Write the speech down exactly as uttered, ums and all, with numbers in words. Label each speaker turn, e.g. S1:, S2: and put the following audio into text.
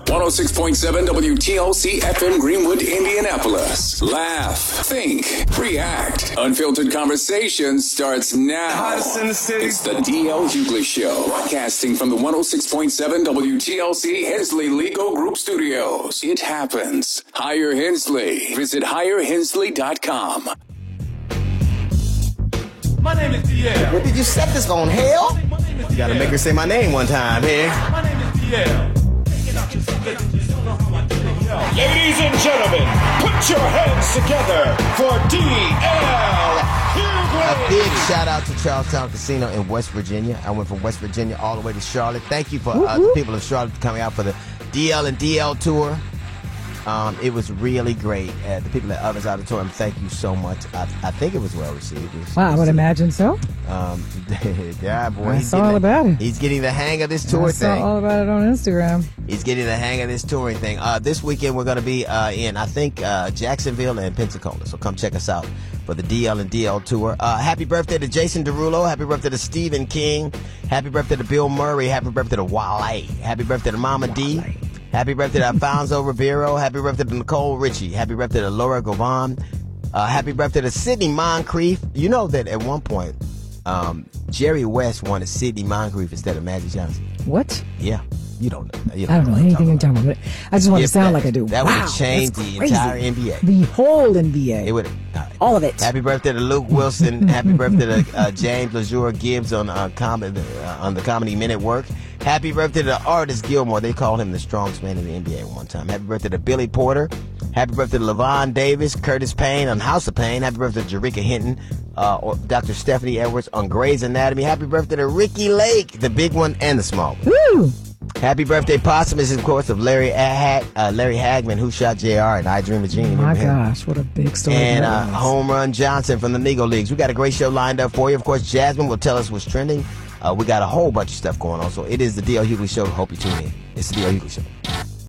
S1: one oh six point seven W T L C F M Greenwood, Indianapolis. Laugh, think, react. Unfiltered conversation starts now.
S2: Hottest in the city.
S1: It's the D L Hughley Show, broadcasting from the one oh six point seven W T L C Hensley Legal Group Studios. It happens. Hire Hensley. Visit hire hensley dot com.
S2: My name is D L.
S3: What did you set this on, hell?
S2: You
S3: gotta make her say my name one time here.
S2: My name is D L.
S4: Ladies and gentlemen, put your hands together for D L Hughley.
S3: A big shout out to Charlestown Casino in West Virginia. I went from West Virginia all the way to Charlotte. Thank you for uh, the people of Charlotte coming out for the D L and D L tour. Um, it was really great. Uh, the people at Others Auditorium, thank you so much. I, I think it was well received. It was,
S5: Wow, I would
S3: received.
S5: imagine so.
S3: Um, yeah, boy.
S5: I
S3: he's
S5: saw
S3: getting
S5: all
S3: the,
S5: about it.
S3: He's getting the hang of this tour
S5: I saw
S3: thing.
S5: all about it on Instagram.
S3: He's getting the hang of this touring thing. Uh, this weekend we're going to be uh, in, I think, uh, Jacksonville and Pensacola. So come check us out for the D L and D L tour. Uh, happy birthday to Jason Derulo. Happy birthday to Stephen King. Happy birthday to Bill Murray. Happy birthday to Wale. Happy birthday to Mama D. Happy birthday to Alfonso Ribeiro. Happy birthday to Nicole Richie. Happy birthday to Laura Govan. Uh, happy birthday to Sidney Moncrief. You know that at one point, um, Jerry West wanted Sidney Moncrief instead of Magic Johnson.
S5: What?
S3: Yeah. You don't know. You
S5: I don't know anything you're talking about. I just want to
S3: If
S5: sound
S3: that-
S5: like I do.
S3: That
S5: wow,
S3: would have changed
S5: that's
S3: the
S5: crazy.
S3: entire N B A.
S5: The whole N B A.
S3: It would
S5: all of it.
S3: Happy birthday to Luke Wilson. Happy birthday to uh, James LaJour Gibbs on uh, comedy uh, on the Comedy Minute Work. Happy birthday to Artis Gilmore. They called him the strongest man in the N B A at one time. Happy birthday to Billy Porter. Happy birthday to LaVon Davis, Curtis Payne on House of Pain. Happy birthday to Jericka Hinton, uh, or Doctor Stephanie Edwards on Grey's Anatomy. Happy birthday to Ricky Lake, the big one and the small one.
S5: Woo!
S3: Happy birthday, posthumous, of course, of Larry Hag, uh, Larry Hagman, who shot J R and I Dream of Jeannie.
S5: Oh my
S3: Remember him?
S5: gosh, what a big story.
S3: And uh,
S5: that was.
S3: Home Run Johnson from the Negro Leagues. We got a great show lined up for you. Of course, Jasmine will tell us what's trending. Uh, we got a whole bunch of stuff going on. So it is the D L Hughley Show. Hope you tune in. It's the D L Hughley Show.